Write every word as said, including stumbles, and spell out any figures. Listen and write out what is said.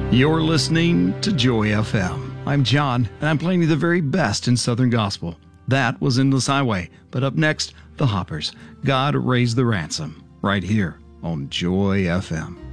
You're listening to Joy F M. I'm John, and I'm playing you the very best in Southern Gospel. That was Endless Highway. But up next, The Hoppers. God Raised the Ransom, right here on Joy F M.